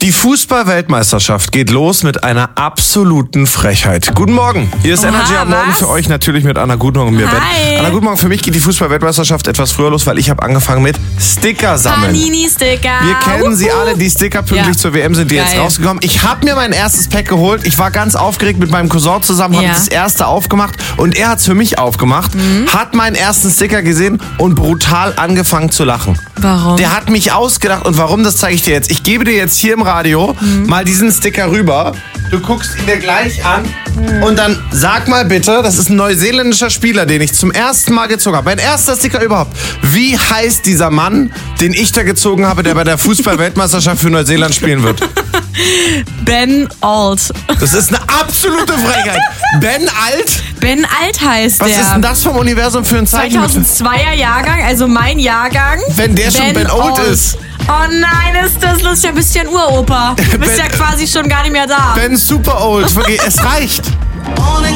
Die Fußball-Weltmeisterschaft geht los mit einer absoluten Frechheit. Guten Morgen, hier ist Energy am Morgen für euch natürlich mit Anna Gutmorgen und mir. Hi. Anna Gutmorgen, für mich geht die Fußball-Weltmeisterschaft etwas früher los, weil ich habe angefangen mit Sticker sammeln. Panini-Sticker. Wir kennen sie alle, die Sticker pünktlich zur WM sind die jetzt rausgekommen. Ich habe mir mein erstes Pack geholt. Ich war ganz aufgeregt mit meinem Cousin zusammen, habe das erste aufgemacht und er hat es für mich aufgemacht, hat meinen ersten Sticker gesehen und brutal angefangen zu lachen. Warum? Der hat mich ausgedacht und warum, das zeige ich dir jetzt. Ich gebe dir jetzt hier im Radio mal diesen Sticker rüber. Du guckst ihn dir gleich an und dann sag mal bitte, das ist ein neuseeländischer Spieler, den ich zum ersten Mal gezogen habe. Mein erster Sticker überhaupt. Wie heißt dieser Mann, den ich da gezogen habe, der bei der Fußball-Weltmeisterschaft für Neuseeland spielen wird? Ben Alt. Das ist eine absolute Frechheit. Ben Alt? Ben Alt heißt Was der. ist denn das vom Universum für ein Zeichen? 2002er Jahrgang, also mein Jahrgang. Wenn der schon Ben Old ist. Oh nein, ist das lustig. Du bist ja ein Uropa. Du bist ja quasi schon gar nicht mehr da. Ben Super Old. Es reicht.